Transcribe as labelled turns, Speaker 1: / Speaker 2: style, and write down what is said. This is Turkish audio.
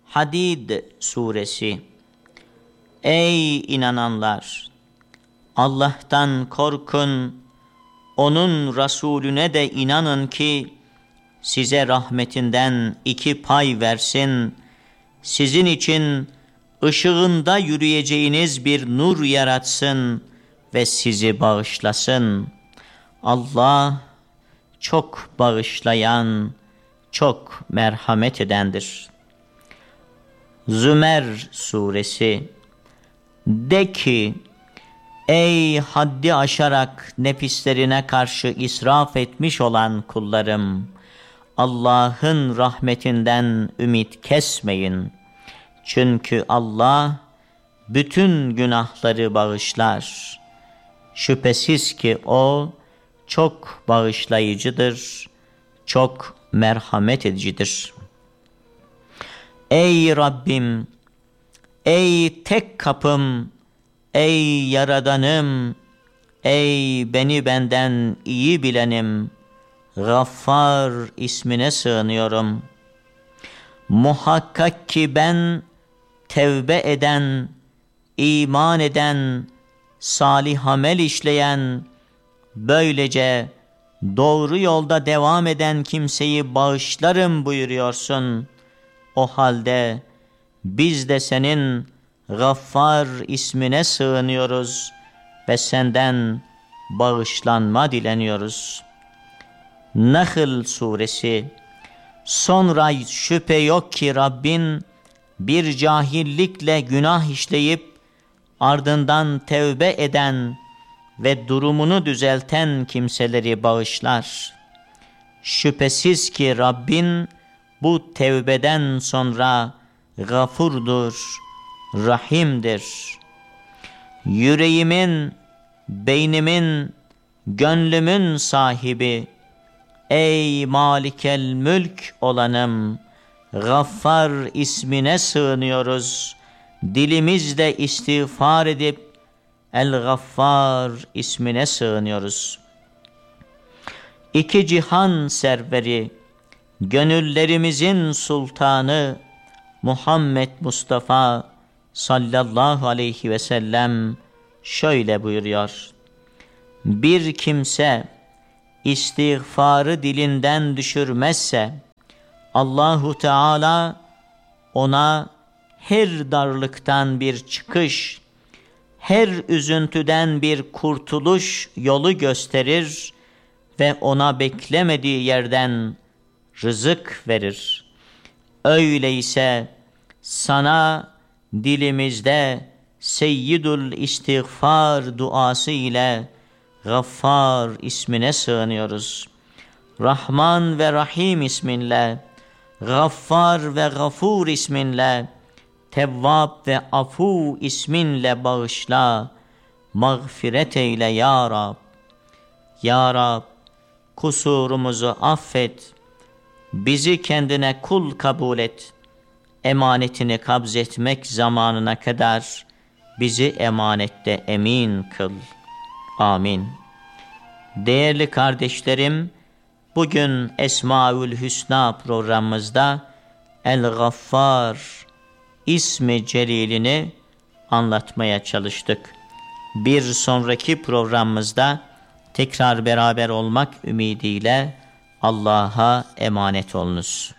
Speaker 1: Hadid Suresi. Ey inananlar! Allah'tan korkun, onun Resulüne de inanın ki size rahmetinden 2 pay versin, sizin için ışığında yürüyeceğiniz bir nur yaratsın ve sizi bağışlasın. Allah çok bağışlayan, çok merhamet edendir. Zümer Suresi. De ki, ey haddi aşarak nefislerine karşı israf etmiş olan kullarım, Allah'ın rahmetinden ümit kesmeyin. Çünkü Allah bütün günahları bağışlar. Şüphesiz ki O çok bağışlayıcıdır, çok merhamet edicidir. Ey Rabbim, ey tek kapım, ey Yaradanım, ey beni benden iyi bilenim, Gaffar ismine sığınıyorum. Muhakkak ki ben tevbe eden, iman eden, salih amel işleyen, böylece doğru yolda devam eden kimseyi bağışlarım buyuruyorsun. O halde biz de senin Gaffar ismine sığınıyoruz ve senden bağışlanma dileniyoruz. Nahl Suresi. Sonra şüphe yok ki Rabbin bir cahillikle günah işleyip ardından tevbe eden ve durumunu düzelten kimseleri bağışlar. Şüphesiz ki Rabbin bu tevbeden sonra gafurdur, rahimdir. Yüreğimin, beynimin, gönlümün sahibi, ey Malikel Mülk olanım, Gaffar ismine sığınıyoruz. Dilimizle istiğfar edip El-Gaffar ismine sığınıyoruz. 2 cihan serveri, gönüllerimizin sultanı Muhammed Mustafa sallallahu aleyhi ve sellem şöyle buyuruyor: bir kimse istiğfarı dilinden düşürmezse Allahu Teala ona her darlıktan bir çıkış, her üzüntüden bir kurtuluş yolu gösterir ve ona beklemediği yerden rızık verir. Öyleyse sana dilimizde Seyyidül İstiğfar duası ile Gaffar ismine sığınıyoruz. Rahman ve Rahim isminle, Gaffar ve Gafur isminle, Tevvab ve Afu isminle bağışla, mağfiret eyle ya Rab. Ya Rab, kusurumuzu affet, bizi kendine kul kabul et, emanetini kabzetmek zamanına kadar bizi emanette emin kıl. Amin. Değerli kardeşlerim, bugün Esmaül Hüsna programımızda El-Gaffar ismi celilini anlatmaya çalıştık. Bir sonraki programımızda tekrar beraber olmak ümidiyle Allah'a emanet olunuz.